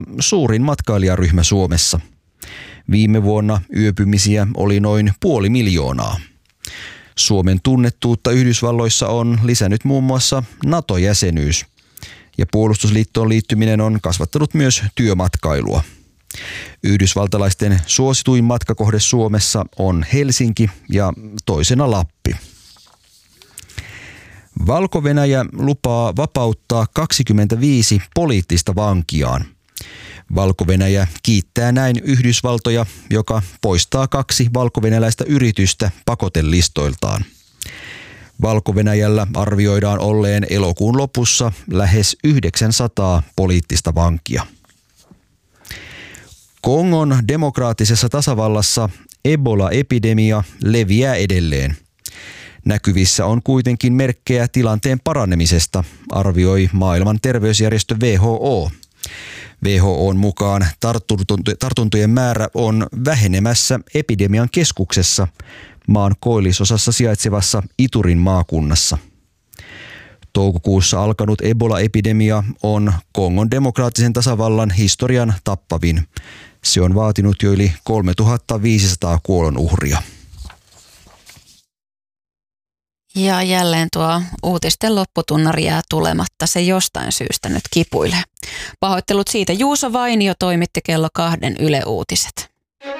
suurin matkailijaryhmä Suomessa. Viime vuonna yöpymisiä oli noin 500 000. Suomen tunnettuutta Yhdysvalloissa on lisännyt muun muassa NATO-jäsenyys, ja puolustusliittoon liittyminen on kasvattanut myös työmatkailua. Yhdysvaltalaisten suosituin matkakohde Suomessa on Helsinki ja toisena Lappi. Valko-Venäjä lupaa vapauttaa 25 poliittista vankiaan. Valko-Venäjä kiittää näin Yhdysvaltoja, joka poistaa 2 valkovenäläistä yritystä pakotelistoiltaan. Valko-Venäjällä arvioidaan olleen elokuun lopussa lähes 900 poliittista vankia. Kongon demokraattisessa tasavallassa Ebola-epidemia leviää edelleen. Näkyvissä on kuitenkin merkkejä tilanteen paranemisesta, arvioi maailman terveysjärjestö WHO. WHO:n mukaan tartuntojen määrä on vähenemässä epidemian keskuksessa, maan koillisosassa sijaitsevassa Iturin maakunnassa. Toukokuussa alkanut Ebola-epidemia on Kongon demokraattisen tasavallan historian tappavin. Se on vaatinut jo yli 3500 kuolonuhria. Ja jälleen tuo uutisten lopputunnari jää tulematta. Se jostain syystä nyt kipuilee. Pahoittelut siitä. Juuso Vainio toimitti kello 2 Yle Uutiset.